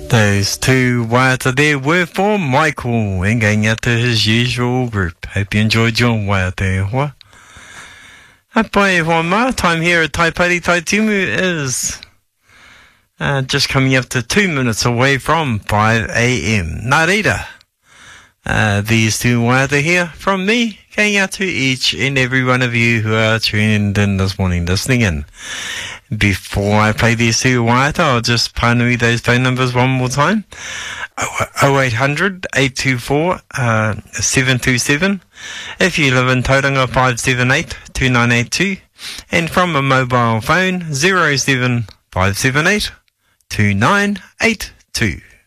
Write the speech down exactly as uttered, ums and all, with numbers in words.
Those two waiata there were for Michael and going out to his usual group. Hope you enjoyed your waiata e hoa. Hapai one more time here at Taipari Taitimu is uh, just coming up to two minutes away from five a.m. Nā reira. Uh, these two waiata here from me going out to each and every one of you who are tuned in this morning, listening in. Before I play these two waiata, I'll just panui those phone numbers one more time. oh eight hundred, eight two four, seven two seven. If you live in Tauranga, five seven eight, two nine eight two. And from a mobile phone, zero seven five seven eight, two nine eight two.